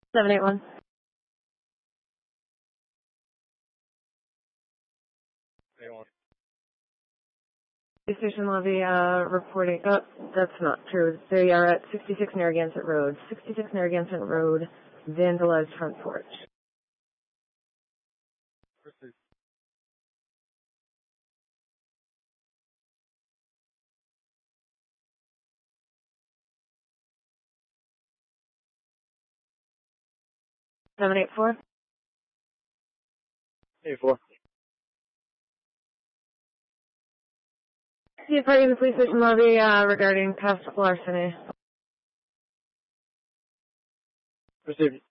781. Police station lobby reporting. Oh, that's not true. They are at 66 Narragansett Road. 66 Narragansett Road, vandalized front porch. Proceed. Seven 8-4. 8-4. The party in the police station lobby regarding past larceny. Proceed.